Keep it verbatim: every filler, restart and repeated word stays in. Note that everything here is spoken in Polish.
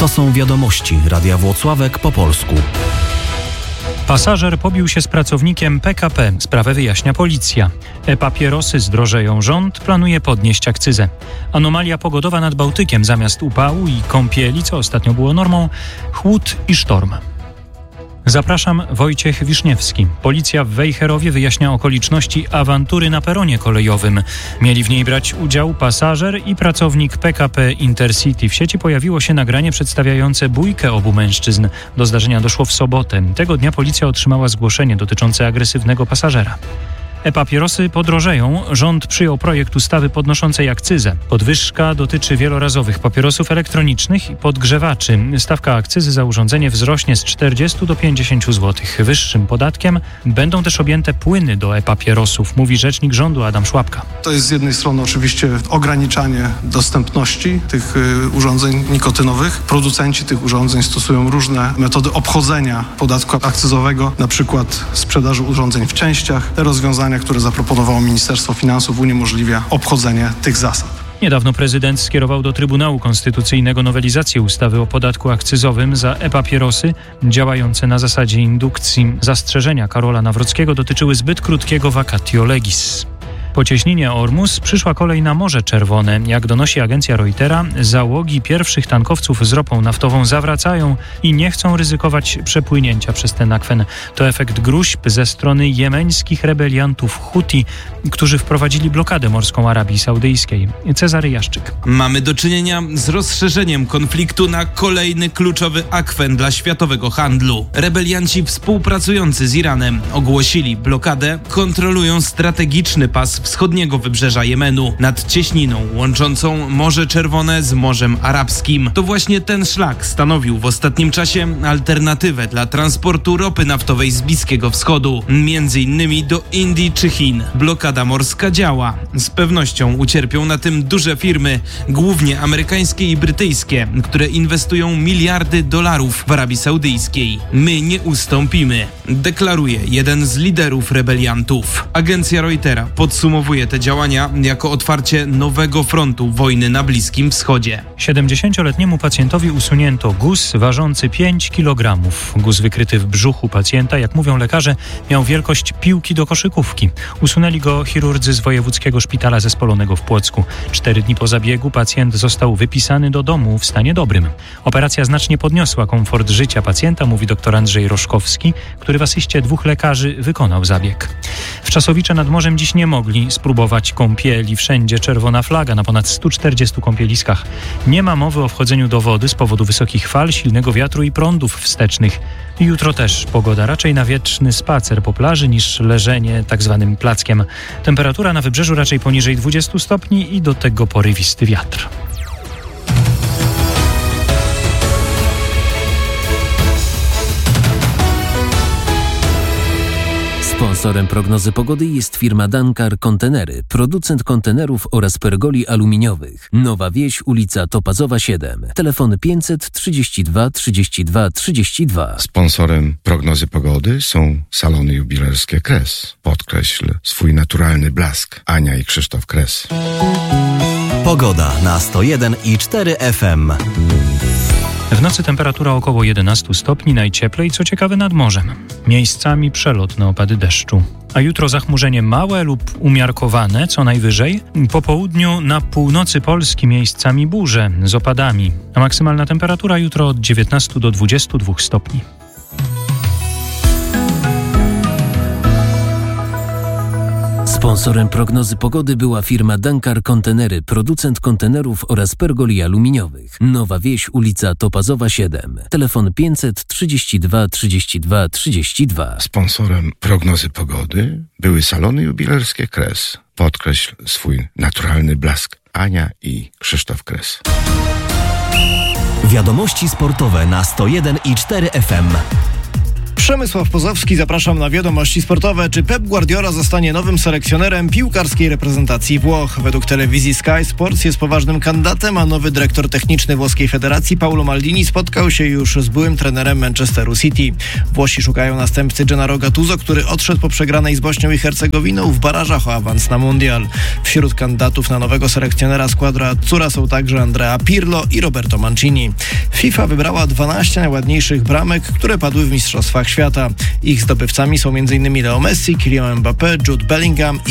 To są wiadomości Radia Włocławek po polsku. Pasażer pobił się z pracownikiem P K P. Sprawę wyjaśnia policja. E-papierosy zdrożeją. Rząd planuje podnieść akcyzę. Anomalia pogodowa nad Bałtykiem. Zamiast upału i kąpieli, co ostatnio było normą, chłód i sztorm. Zapraszam, Wojciech Wiszniewski. Policja w Wejherowie wyjaśnia okoliczności awantury na peronie kolejowym. Mieli w niej brać udział pasażer i pracownik P K P Intercity. W sieci pojawiło się nagranie przedstawiające bójkę obu mężczyzn. Do zdarzenia doszło w sobotę. Tego dnia policja otrzymała zgłoszenie dotyczące agresywnego pasażera. E-papierosy podrożeją. Rząd przyjął projekt ustawy podnoszącej akcyzę. Podwyżka dotyczy wielorazowych papierosów elektronicznych i podgrzewaczy. Stawka akcyzy za urządzenie wzrośnie z czterdziestu do pięćdziesięciu złotych. Wyższym podatkiem będą też objęte płyny do e-papierosów, mówi rzecznik rządu Adam Szłapka. To jest z jednej strony oczywiście ograniczanie dostępności tych y, urządzeń nikotynowych. Producenci tych urządzeń stosują różne metody obchodzenia podatku akcyzowego, na przykład sprzedaży urządzeń w częściach. Te rozwiązania, które zaproponowało Ministerstwo Finansów, uniemożliwia obchodzenie tych zasad. Niedawno prezydent skierował do Trybunału Konstytucyjnego nowelizację ustawy o podatku akcyzowym za e-papierosy działające na zasadzie indukcji. Zastrzeżenia Karola Nawrockiego dotyczyły zbyt krótkiego vacatio legis. Po cieśninie Ormus przyszła kolej na Morze Czerwone. Jak donosi agencja Reutera, załogi pierwszych tankowców z ropą naftową zawracają i nie chcą ryzykować przepłynięcia przez ten akwen. To efekt gróźb ze strony jemeńskich rebeliantów Huti, którzy wprowadzili blokadę morską Arabii Saudyjskiej. Cezary Jaszczyk. Mamy do czynienia z rozszerzeniem konfliktu na kolejny kluczowy akwen dla światowego handlu. Rebelianci współpracujący z Iranem ogłosili blokadę, kontrolują strategiczny pas wschodniego wybrzeża Jemenu nad cieśniną łączącą Morze Czerwone z Morzem Arabskim. To właśnie ten szlak stanowił w ostatnim czasie alternatywę dla transportu ropy naftowej z Bliskiego Wschodu, między innymi do Indii czy Chin. Blokada morska działa. Z pewnością ucierpią na tym duże firmy, głównie amerykańskie i brytyjskie, które inwestują miliardy dolarów w Arabii Saudyjskiej. My nie ustąpimy, deklaruje jeden z liderów rebeliantów. Agencja Reutera podsumowuje te działania jako otwarcie nowego frontu wojny na Bliskim Wschodzie. siedemdziesięcioletniemu pacjentowi usunięto guz ważący pięć kilogramów. Guz wykryty w brzuchu pacjenta, jak mówią lekarze, miał wielkość piłki do koszykówki. Usunęli go chirurdzy z Wojewódzkiego Szpitala Zespolonego w Płocku. Cztery dni po zabiegu pacjent został wypisany do domu w stanie dobrym. Operacja znacznie podniosła komfort życia pacjenta, mówi dr Andrzej Roszkowski, który w asyście dwóch lekarzy wykonał zabieg. W Czasowicze nad morzem dziś nie mogli spróbować kąpieli. Wszędzie czerwona flaga na ponad stu czterdziestu kąpieliskach. Nie ma mowy o wchodzeniu do wody z powodu wysokich fal, silnego wiatru i prądów wstecznych. Jutro też pogoda raczej na wieczny spacer po plaży niż leżenie tak zwanym plackiem. Temperatura na wybrzeżu raczej poniżej dwudziestu stopni i do tego porywisty wiatr. Sponsorem prognozy pogody jest firma Dankar Kontenery, producent kontenerów oraz pergoli aluminiowych. Nowa Wieś, ulica Topazowa siedem. Telefon pięćset trzydzieści dwa trzydzieści dwa trzydzieści dwa. Sponsorem prognozy pogody są salony jubilerskie Kres. Podkreśl swój naturalny blask. Ania i Krzysztof Kres. Pogoda na sto jeden i cztery F M. W nocy temperatura około jedenastu stopni, najcieplej, co ciekawe, nad morzem. Miejscami przelotne opady deszczu. A jutro zachmurzenie małe lub umiarkowane, co najwyżej. Po południu na północy Polski miejscami burze z opadami. A maksymalna temperatura jutro od dziewiętnastu do dwudziestu dwóch stopni. Sponsorem prognozy pogody była firma Dankar Kontenery, producent kontenerów oraz pergoli aluminiowych. Nowa Wieś, ulica Topazowa siedem. Telefon pięćset trzydzieści dwa trzydzieści dwa trzydzieści dwa. Sponsorem prognozy pogody były salony jubilerskie Kres. Podkreśl swój naturalny blask. Ania i Krzysztof Kres. Wiadomości sportowe na sto jeden i cztery F M. Przemysław Pozowski, zapraszam na wiadomości sportowe. Czy Pep Guardiola zostanie nowym selekcjonerem piłkarskiej reprezentacji Włoch? Według telewizji Sky Sports jest poważnym kandydatem, a nowy dyrektor techniczny włoskiej federacji Paolo Maldini spotkał się już z byłym trenerem Manchesteru City. Włosi szukają następcy Gennaro Gattuso, który odszedł po przegranej z Bośnią i Hercegowiną w barażach o awans na mundial. Wśród kandydatów na nowego selekcjonera składra Azzurra są także Andrea Pirlo i Roberto Mancini. W FIFA wybrała dwanaście najładniejszych bramek, które padły w Mistrzostwach Świata. Ich zdobywcami są m.in. Leo Messi, Kylian Mbappé, Jude Bellingham